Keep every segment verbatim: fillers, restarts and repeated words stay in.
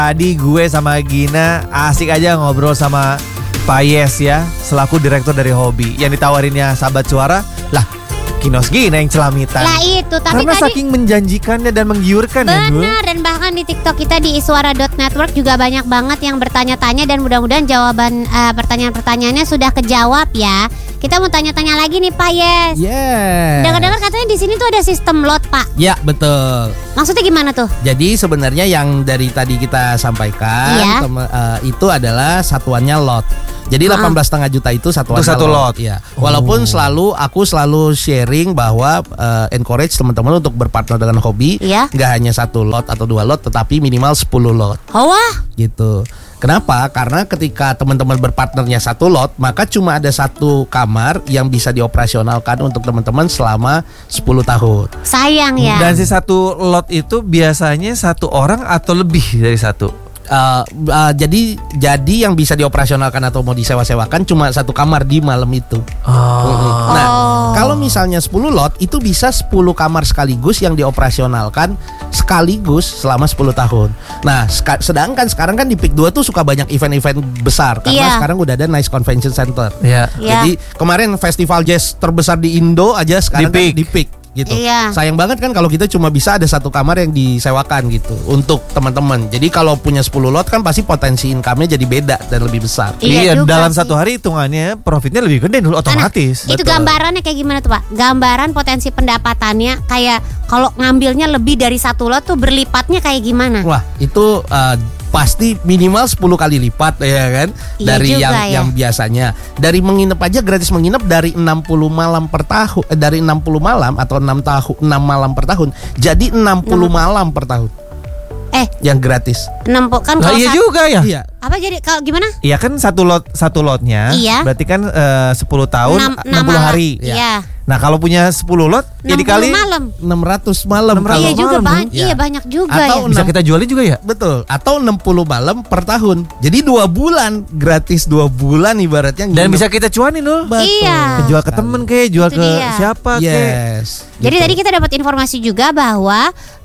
Tadi gue sama Gina asik aja ngobrol sama Pak Yes ya, selaku direktur dari Hobi. Yang ditawarinnya sahabat suara, lah Kinos Gina yang celamitan. Lah itu, tapi karena tadi saking menjanjikannya dan menggiurkan ya Bu. benar, dan bahkan di TikTok kita di iswara dot network juga banyak banget yang bertanya-tanya. Dan mudah-mudahan jawaban uh, pertanyaan-pertanyaannya sudah kejawab ya. Kita mau tanya-tanya lagi nih Pak Yes. Yeah. Dengar-dengar katanya di sini tuh ada sistem lot Pak. Ya betul. Maksudnya gimana tuh? Jadi sebenarnya yang dari tadi kita sampaikan Iya. tem- uh, itu adalah satuannya lot. Jadi Ah. delapan belas koma lima juta itu satuannya Itu satu lot. Ya. Walaupun selalu aku selalu sharing bahwa uh, encourage teman-teman untuk berpartner dengan Hobi. Iya. Nggak hanya satu lot atau dua lot, tetapi minimal sepuluh lot. Oh wah. Gitu. Kenapa? Karena ketika teman-teman berpartnernya satu lot, maka cuma ada satu kamar yang bisa dioperasionalkan untuk teman-teman selama sepuluh tahun. Sayang ya. Dan si satu lot itu biasanya satu orang atau lebih dari satu? Uh, uh, jadi jadi yang bisa dioperasionalkan atau mau disewa-sewakan cuma satu kamar di malam itu. Oh. Nah, Oh. kalau misalnya sepuluh lot itu bisa sepuluh kamar sekaligus yang dioperasionalkan sekaligus selama sepuluh tahun. Nah, seka- sedangkan sekarang kan di Peak dua tuh suka banyak event-event besar karena Iya. sekarang udah ada Nice Convention Center. Ya. Iya. Jadi kemarin festival jazz terbesar di Indo aja sekarang Di Peak. kan di Peak gitu. Iya. Sayang banget kan kalau kita cuma bisa ada satu kamar yang disewakan gitu untuk teman-teman. Jadi kalau punya sepuluh lot kan pasti potensi income-nya jadi beda dan lebih besar. Iya Iya, juga dalam sih. satu hari hitungannya profitnya lebih gede dulu otomatis. Itu Betul. gambarannya kayak gimana tuh Pak? Gambaran potensi pendapatannya kayak kalau ngambilnya lebih dari satu lot tuh berlipatnya kayak gimana? Wah, itu uh, pasti minimal sepuluh kali lipat ya kan Iya dari juga yang ya. yang biasanya. Dari menginap aja gratis menginap dari enam puluh malam per tahun eh, dari enam puluh malam atau enam tahun enam malam per tahun. Jadi enam puluh malam per tahun Eh, yang gratis. enam puluh kan Lah kalau iya sat- juga ya. Iya. apa jadi kalau gimana? Iya kan satu lot satu lotnya. Iya. Berarti kan eh, sepuluh tahun Enam- enam puluh enam hari. malam. Iya. Nah, kalau punya sepuluh lot ya enam puluh dikali malam. enam ratus malam enam kalau ratus Iya juga malam, banyak. Bu. Iya Iya. banyak juga Atau ya. bisa enam- kita jualin juga ya? Betul, atau enam puluh malam per tahun. Jadi dua bulan gratis dua bulan ibaratnya. Dan nginep. bisa kita cuanin loh. Betul. Iya. Jual ke temen kayak, jual Itu ke dia. siapa kayak. Yes. Jadi gitu. tadi kita dapat informasi juga bahwa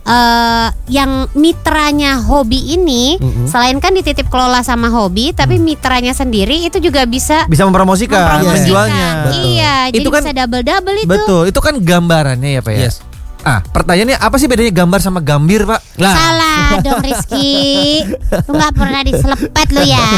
eh, yang mitranya Hobi ini Mm-mm. selain kan dititip kelola sama Hobi, tapi mitranya sendiri itu juga bisa Bisa mempromosikan, mempromosikan. menjualnya. Betul. Iya, jadi Itu kan- bisa double-double itu. Betul, itu kan gambarannya ya Pak ya. Yes. Ah, pertanyaannya apa sih bedanya gambar sama gambir Pak? Nah, Salah dong Rizky. Lu gak pernah diselepet lu ya.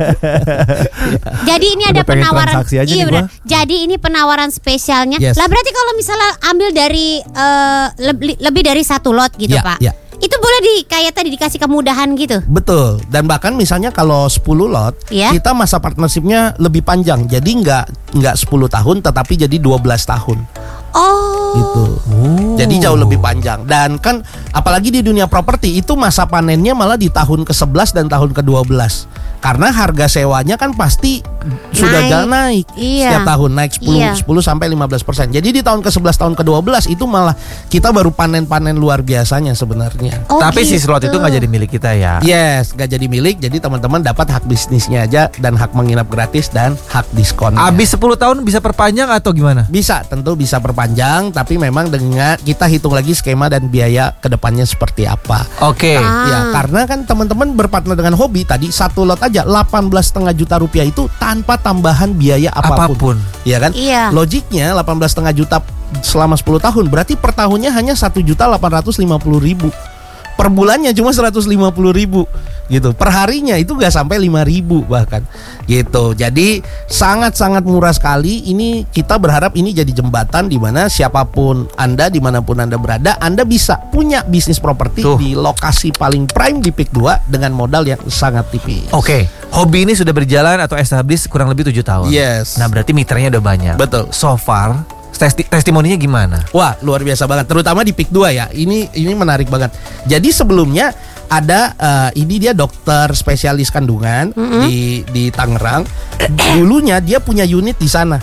Jadi ini ada Udah pengen penawaran. transaksi aja Iya nih benar. gua. Jadi ini penawaran spesialnya. Yes. Lah berarti kalau misalnya ambil dari eh, lebih, lebih dari satu lot gitu Ya, Pak. ya. Itu boleh di kayak tadi dikasih kemudahan gitu. betul. Dan bahkan misalnya kalau sepuluh lot, Iya. kita masa partnershipnya lebih panjang. Jadi nggak nggak sepuluh tahun, tetapi jadi dua belas tahun. Oh. Gitu. Jadi jauh lebih panjang. Dan kan apalagi di dunia properti itu masa panennya malah di tahun ke sebelas dan tahun ke dua belas. Karena harga sewanya kan pasti sudah Naik. jalan naik Iya. setiap tahun naik sepuluh, Iya. sepuluh sampai lima belas persen. Jadi di tahun ke sebelas tahun ke dua belas itu malah kita baru panen-panen luar biasanya sebenarnya. Oh, Tapi si gitu. slot itu nggak jadi milik kita ya. Yes, gak jadi milik. Jadi teman-teman dapat hak bisnisnya aja dan hak menginap gratis dan hak diskon. Abis sepuluh tahun bisa perpanjang atau gimana? Bisa, tentu bisa perpanjang, tapi memang dengan kita hitung lagi skema dan biaya kedepannya seperti apa. Oke. Ah. Ya, karena kan teman-teman berpartner dengan Hobi tadi satu lot aja delapan belas setengah juta rupiah itu tanpa tambahan biaya apapun. Apapun. Ya kan? Iya. Logiknya delapan belas setengah juta selama sepuluh tahun berarti per tahunnya hanya satu juta delapan ratus lima puluh ribu. Per bulannya cuma seratus lima puluh ribu gitu. Per harinya itu gak sampai lima ribu bahkan gitu. Jadi sangat-sangat murah sekali. Ini kita berharap ini jadi jembatan di mana siapapun Anda, dimanapun Anda berada, Anda bisa punya bisnis properti Tuh. di lokasi paling prime di Peak dua dengan modal yang sangat tipis. Oke, Hobi ini sudah berjalan atau established kurang lebih tujuh tahun. Yes. Nah, berarti mitranya udah banyak. Betul. So far, testi- testimoninya gimana? Wah, luar biasa banget, terutama di Peak dua ya. Ini ini menarik banget. Jadi sebelumnya ada eh, ini dia dokter spesialis kandungan di di Tangerang. Dulunya dia punya unit di sana.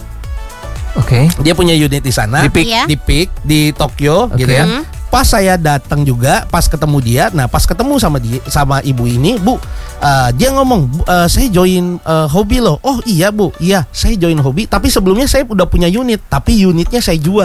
Oke. Dia punya unit di sana. Di Peak. Iya. Di Peak di Tokyo Oke. gitu ya. Hmm. Pas saya datang juga, pas ketemu dia, nah pas ketemu sama dia, sama ibu ini, Bu, eh, dia ngomong, "Bu, eh, saya join eh, Hobi loh." Oh iya Bu, iya saya join Hobi. Tapi sebelumnya saya udah punya unit, tapi unitnya saya jual.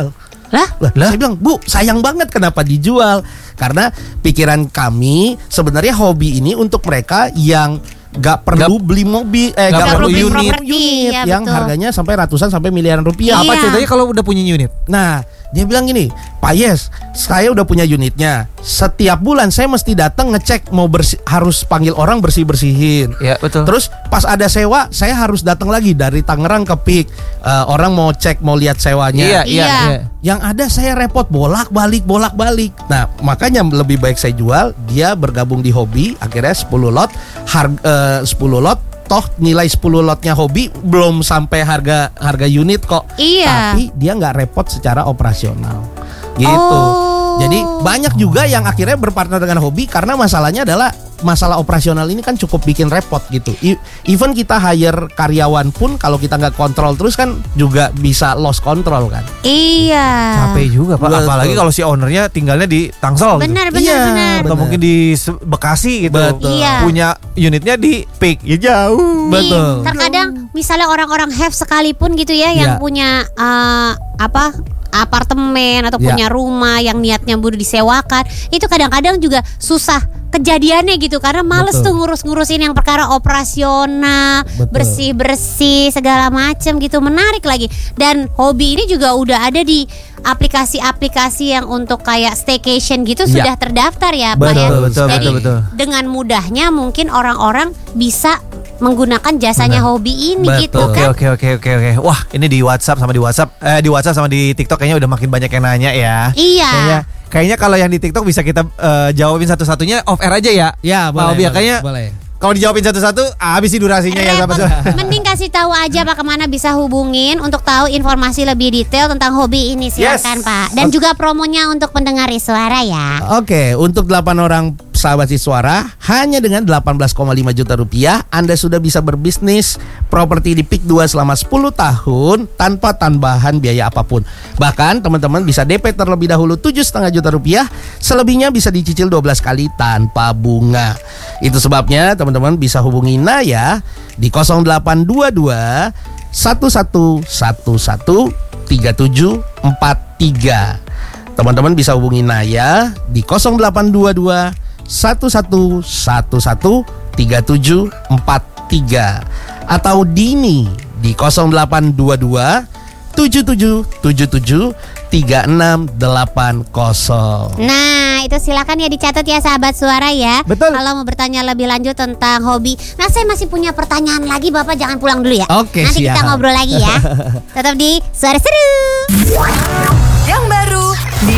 Lah? Lah, saya bilang, Bu, sayang banget kenapa dijual? Karena pikiran kami sebenarnya hobi ini untuk mereka yang gak perlu Gak- beli mobil, eh gak gak, perlu perlu beli unit. Properti, ya, yang betul. harganya sampai ratusan sampai miliaran rupiah. Iya. Apa ceritanya kalau udah punya unit? Nah, dia bilang gini, Pak Yes, saya udah punya unitnya. Setiap bulan saya mesti datang ngecek mau bersih, harus panggil orang bersih bersihin. Ya betul. Terus pas ada sewa, saya harus datang lagi dari Tangerang ke P I K. Eh, orang mau cek, mau lihat sewanya. Iya, iya, Iya. iya. Yang ada saya repot bolak-balik, bolak-balik. Nah, makanya lebih baik saya jual. Dia bergabung di hobi, akhirnya sepuluh lot, harga eh, sepuluh lot. Toh nilai sepuluh lotnya hobi belum sampai harga harga unit kok. Iya. Tapi dia nggak repot secara operasional. Gitu. Oh. Jadi banyak juga yang akhirnya berpartner dengan hobi karena masalahnya adalah masalah operasional ini kan cukup bikin repot gitu. E- Even kita hire karyawan pun kalau kita nggak kontrol terus kan juga bisa lost control kan. Iya. Capek juga Pak. Betul. Apalagi kalau si ownernya tinggalnya di Tangsel gitu. Benar, benar, Iya, benar. Atau benar. mungkin di Se- Bekasi gitu. Betul. Iya. Punya unitnya di P I K. Ya jauh. Betul. Nih, terkadang misalnya orang-orang have sekalipun gitu ya yang Ya. punya eh, apa apartemen atau Ya. punya rumah yang niatnya butuh disewakan, itu kadang-kadang juga susah kejadiannya gitu karena males Betul. tuh ngurus-ngurusin yang perkara operasional, Betul. bersih-bersih segala macam gitu. Menarik lagi. Dan hobi ini juga udah ada di aplikasi-aplikasi yang untuk kayak staycation gitu Ya. sudah terdaftar ya, Pak ya. Betul, betul, Jadi betul, betul. dengan mudahnya mungkin orang-orang bisa menggunakan jasanya Benar. hobi ini Betul. gitu Oke kan. oke oke oke oke. Wah, ini di WhatsApp sama di WhatsApp eh di WhatsApp sama di TikTok kayaknya udah makin banyak yang nanya ya. Iya. Kayaknya kayaknya kalau yang di TikTok bisa kita eh, jawabin satu-satunya off air aja ya. Ya, Pak Obi, kayaknya boleh. kalau dijawabin satu-satu habis sih durasinya ya Repot. sahabat. Mending kasih tahu aja Pak kemana bisa hubungin untuk tahu informasi lebih detail tentang hobi ini, silakan Yes. Pak. Dan juga promonya untuk pendengar suara ya. Oke, untuk delapan orang sahabat si suara, hanya dengan delapan belas koma lima juta rupiah Anda sudah bisa berbisnis properti di P I K dua selama sepuluh tahun tanpa tambahan biaya apapun. Bahkan teman-teman bisa D P terlebih dahulu tujuh koma lima juta rupiah, selebihnya bisa dicicil dua belas kali tanpa bunga. Itu sebabnya teman-teman bisa hubungi Naya di nol delapan dua dua satu satu satu satu tiga tujuh empat tiga. Teman-teman bisa hubungi Naya di nol delapan dua dua satu satu satu satu tiga tujuh empat tiga atau Dini di nol delapan dua dua tujuh tujuh tujuh tujuh tiga enam delapan nol. Nah, itu silakan ya dicatat ya sahabat suara ya. Betul. Kalau mau bertanya lebih lanjut tentang hobi. Nah, saya masih punya pertanyaan lagi, Bapak jangan pulang dulu ya. Oke, Nanti kita siap. ngobrol lagi ya. Tetap di Suara Seru. Yang